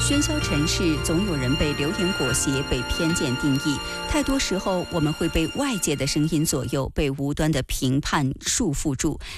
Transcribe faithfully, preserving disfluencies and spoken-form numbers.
喧嚣城市，总有人被流言裹挟，被偏见定义。太多时候，我们会被外界的声音左右，被无端的评判束缚住。